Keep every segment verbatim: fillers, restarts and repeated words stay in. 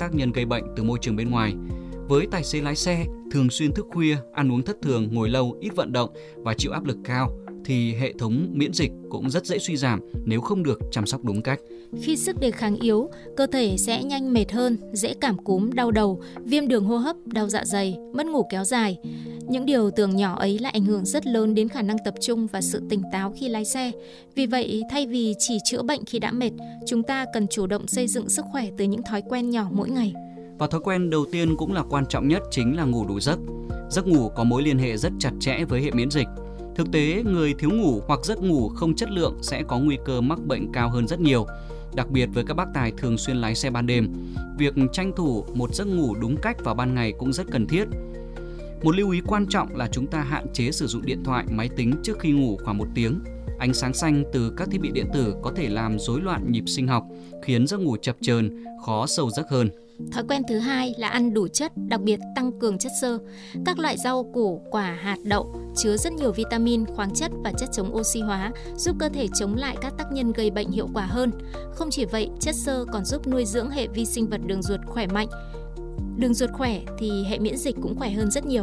tác nhân gây bệnh từ môi trường bên ngoài. Với tài xế lái xe thường xuyên thức khuya, ăn uống thất thường, ngồi lâu, ít vận động và chịu áp lực cao thì hệ thống miễn dịch cũng rất dễ suy giảm nếu không được chăm sóc đúng cách. Khi sức đề kháng yếu, cơ thể sẽ nhanh mệt hơn, dễ cảm cúm, đau đầu, viêm đường hô hấp, đau dạ dày, mất ngủ kéo dài. Những điều tưởng nhỏ ấy lại ảnh hưởng rất lớn đến khả năng tập trung và sự tỉnh táo khi lái xe. Vì vậy, thay vì chỉ chữa bệnh khi đã mệt, chúng ta cần chủ động xây dựng sức khỏe từ những thói quen nhỏ mỗi ngày. Và thói quen đầu tiên cũng là quan trọng nhất chính là ngủ đủ giấc. Giấc ngủ có mối liên hệ rất chặt chẽ với hệ miễn dịch. Thực tế, người thiếu ngủ hoặc giấc ngủ không chất lượng sẽ có nguy cơ mắc bệnh cao hơn rất nhiều. Đặc biệt với các bác tài thường xuyên lái xe ban đêm, việc tranh thủ một giấc ngủ đúng cách vào ban ngày cũng rất cần thiết. Một lưu ý quan trọng là chúng ta hạn chế sử dụng điện thoại, máy tính trước khi ngủ khoảng một tiếng. Ánh sáng xanh từ các thiết bị điện tử có thể làm rối loạn nhịp sinh học, khiến giấc ngủ chập chờn, khó sâu giấc hơn. Thói quen thứ hai là ăn đủ chất, đặc biệt tăng cường chất xơ. Các loại rau củ, quả, hạt, đậu chứa rất nhiều vitamin, khoáng chất và chất chống oxy hóa, giúp cơ thể chống lại các tác nhân gây bệnh hiệu quả hơn. Không chỉ vậy, chất xơ còn giúp nuôi dưỡng hệ vi sinh vật đường ruột khỏe mạnh. Đường ruột khỏe thì hệ miễn dịch cũng khỏe hơn rất nhiều.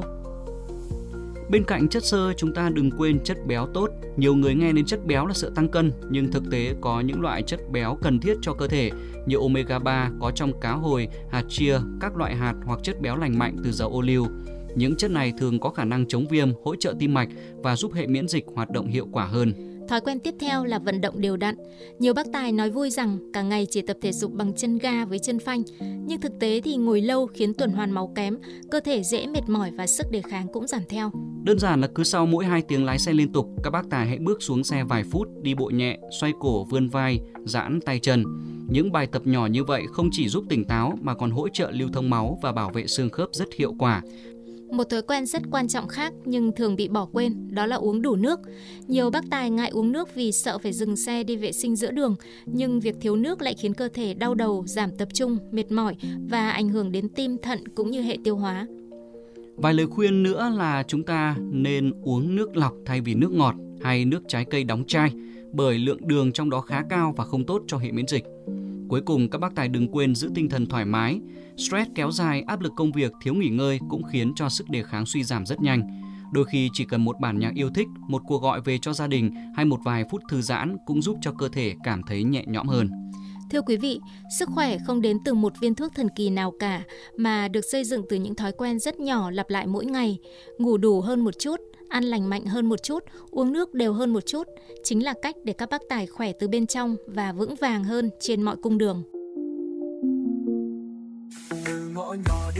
Bên cạnh chất xơ, chúng ta đừng quên chất béo tốt. Nhiều người nghe đến chất béo là sợ tăng cân, nhưng thực tế có những loại chất béo cần thiết cho cơ thể như omega ba có trong cá hồi, hạt chia, các loại hạt hoặc chất béo lành mạnh từ dầu ô liu. Những chất này thường có khả năng chống viêm, hỗ trợ tim mạch và giúp hệ miễn dịch hoạt động hiệu quả hơn. Thói quen tiếp theo là vận động đều đặn. Nhiều bác tài nói vui rằng cả ngày chỉ tập thể dục bằng chân ga với chân phanh. Nhưng thực tế thì ngồi lâu khiến tuần hoàn máu kém, cơ thể dễ mệt mỏi và sức đề kháng cũng giảm theo. Đơn giản là cứ sau mỗi hai tiếng lái xe liên tục, các bác tài hãy bước xuống xe vài phút, đi bộ nhẹ, xoay cổ, vươn vai, giãn tay chân. Những bài tập nhỏ như vậy không chỉ giúp tỉnh táo mà còn hỗ trợ lưu thông máu và bảo vệ xương khớp rất hiệu quả. Một thói quen rất quan trọng khác nhưng thường bị bỏ quên, đó là uống đủ nước. Nhiều bác tài ngại uống nước vì sợ phải dừng xe đi vệ sinh giữa đường, nhưng việc thiếu nước lại khiến cơ thể đau đầu, giảm tập trung, mệt mỏi và ảnh hưởng đến tim, thận cũng như hệ tiêu hóa. Vài lời khuyên nữa là chúng ta nên uống nước lọc thay vì nước ngọt hay nước trái cây đóng chai, bởi lượng đường trong đó khá cao và không tốt cho hệ miễn dịch. Cuối cùng, các bác tài đừng quên giữ tinh thần thoải mái. Stress kéo dài, áp lực công việc, thiếu nghỉ ngơi cũng khiến cho sức đề kháng suy giảm rất nhanh. Đôi khi chỉ cần một bản nhạc yêu thích, một cuộc gọi về cho gia đình hay một vài phút thư giãn cũng giúp cho cơ thể cảm thấy nhẹ nhõm hơn. Thưa quý vị, sức khỏe không đến từ một viên thuốc thần kỳ nào cả, mà được xây dựng từ những thói quen rất nhỏ lặp lại mỗi ngày. Ngủ đủ hơn một chút, ăn lành mạnh hơn một chút, uống nước đều hơn một chút, chính là cách để các bác tài khỏe từ bên trong và vững vàng hơn trên mọi cung đường. Từ ngõ nhỏ